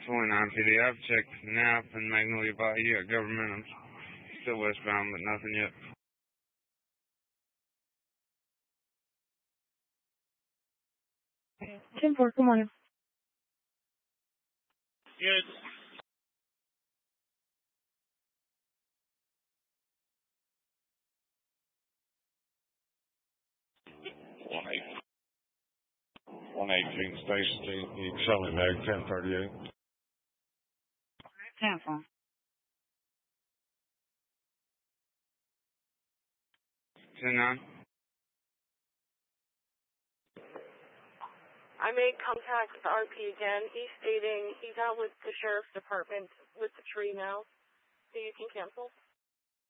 29 PD. I've checked Knapp and Magnolia Bayou at Government. I'm still westbound, but nothing yet. 10-4, good morning. Good. One 118 Station. You can show me Meg 1038. 10-4. 10-9. I made contact with RP again. He's stating he's out with the sheriff's department with the tree now, so you can cancel.